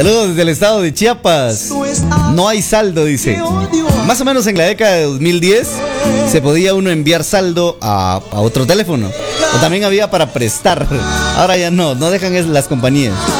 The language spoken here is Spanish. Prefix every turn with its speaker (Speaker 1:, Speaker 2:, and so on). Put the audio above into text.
Speaker 1: Saludos desde el estado de Chiapas. No hay saldo, dice. Más o menos en la década de 2010 se podía uno enviar saldo a otro teléfono. O también había para prestar. Ahora ya no dejan las compañías.